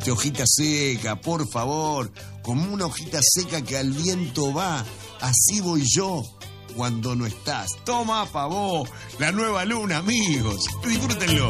Hojita seca, por favor, como una hojita seca que al viento va, así voy yo cuando no estás. Toma pa' vos, la nueva luna, amigos, disfrútenlo.